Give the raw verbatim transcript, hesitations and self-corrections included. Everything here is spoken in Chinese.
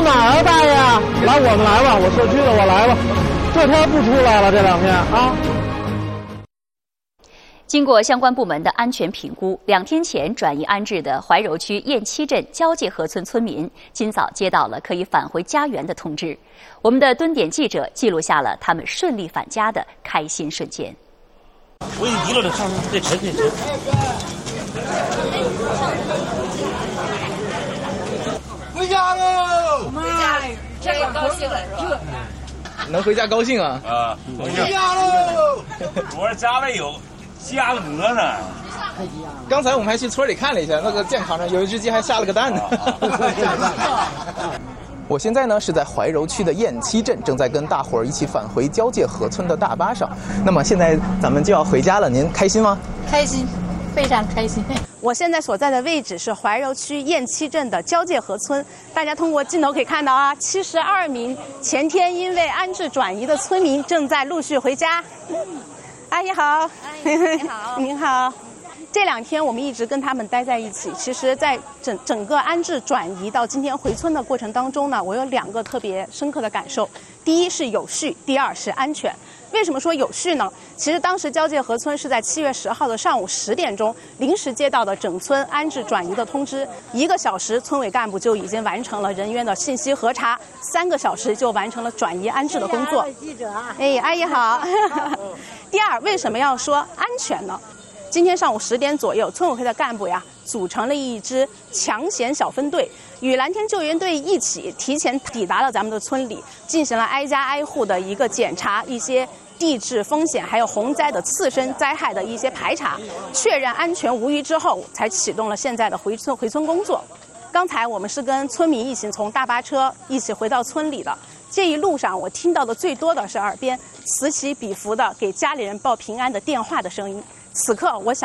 哪儿，大爷？来，我们来吧，我社区的，我来吧。这天不出来了，这两天啊。 经过相关部门的安全评估，两天前转移安置的怀柔区雁七镇交界河村村民，今早接到了可以返回家园的通知。我们的蹲点记者记录下了他们顺利返家的开心瞬间。 我已经提了，上这沉这沉。 回家喽！ 回家，这个高兴了是吧？ 能回家高兴啊！ 啊， 回家喽！ 我这家里有家鹅呢。 刚才我们还去村里看了一下，那个建厂上有一只鸡还下了个蛋呢。我现在呢是在怀柔区的雁七镇，正在跟大伙儿一起返回交界河村的大巴上。那么现在咱们就要回家了，您开心吗？ 开心，非常开心。 我现在所在的位置是怀柔区雁七镇的交界河村，大家通过镜头可以看到啊，七十二名前天因为安置转移的村民正在陆续回家。阿姨好， 阿姨你好， 您好。这两天我们一直跟他们待在一起。其实，在整整个安置转移到今天回村的过程当中呢，我有两个特别深刻的感受。第一是有序，第二是安全。为什么说有序呢？其实当时交界河村是在七月十号的上午十点钟临时接到的整村安置转移的通知，一个小时村委干部就已经完成了人员的信息核查，三个小时就完成了转移安置的工作。 记者啊， 哎，阿姨好。第二，为什么要说安全呢？今天上午十点左右，村委会的干部呀组成了一支抢险小分队，与蓝天救援队一起提前抵达了咱们的村里，进行了挨家挨户的一个检查，一些地质风险还有洪灾的次生灾害的一些排查，确认安全无虞之后，才启动了现在的回村回村工作。刚才我们是跟村民一起从大巴车一起回到村里的，这一路上我听到的最多的是耳边此起彼伏的给家里人报平安的电话的声音。此刻我想